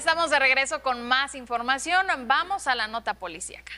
estamos de regreso con más información. Vamos a la nota policíaca.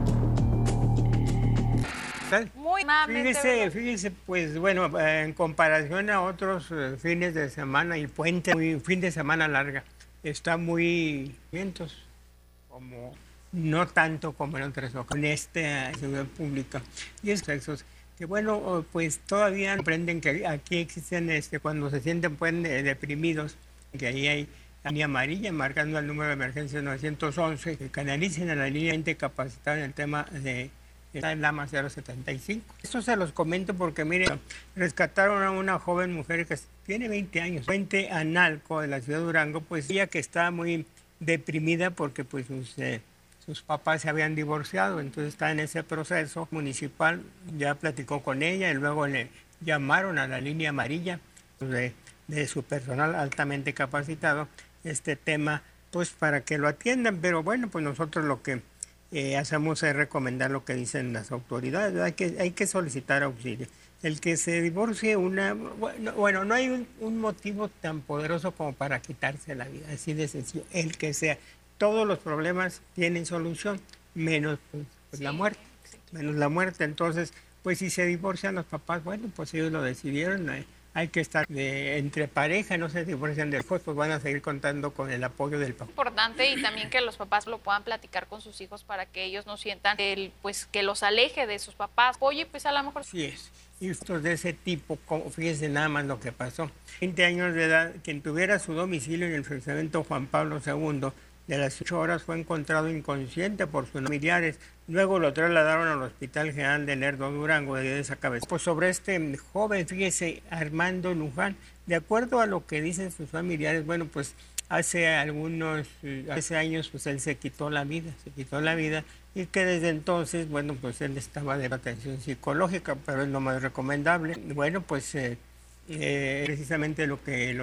Muy amable. Fíjese, pues bueno, en comparación a otros fines de semana y puente, fin de semana larga, está muy vientos, como no tanto como en otras ocasiones, en esta ciudad pública. Y es que bueno, pues todavía comprenden que aquí existen, cuando se sienten pues, deprimidos, que ahí hay línea amarilla marcando el número de emergencia 911, que canalicen a la línea capacitada en el tema de el Lama 075. Esto se los comento porque, miren, rescataron a una joven mujer que tiene 20 años, Puente Analco de la ciudad de Durango, pues ella que está muy deprimida porque pues sus papás se habían divorciado, entonces está en ese proceso municipal, ya platicó con ella y luego le llamaron a la línea amarilla de su personal altamente capacitado este tema, pues para que lo atiendan, pero bueno, pues nosotros lo que hacemos es recomendar lo que dicen las autoridades, hay que solicitar auxilio. El que se divorcie bueno, no hay un motivo tan poderoso como para quitarse la vida, así de sencillo, el que sea. Todos los problemas tienen solución, menos pues, la muerte, menos la muerte. Entonces, pues si se divorcian los papás, bueno, pues ellos lo decidieron, hay que estar entre pareja, no se divorcian de hijos, pues van a seguir contando con el apoyo del papá. Importante y también que los papás lo puedan platicar con sus hijos para que ellos no sientan pues que los aleje de sus papás. Oye, pues a lo mejor... Sí es. Y estos de ese tipo, fíjense nada más lo que pasó. 20 años de edad, quien tuviera su domicilio en el fraccionamiento Juan Pablo II, de las 8 horas fue encontrado inconsciente por sus familiares. Luego lo trasladaron al Hospital General de Lerdo, Durango, de esa cabeza. Pues sobre este joven, fíjese, Armando Luján, de acuerdo a lo que dicen sus familiares, bueno, pues hace años, pues él se quitó la vida y que desde entonces, bueno, pues él estaba de atención psicológica, pero es lo más recomendable. Bueno, pues precisamente lo que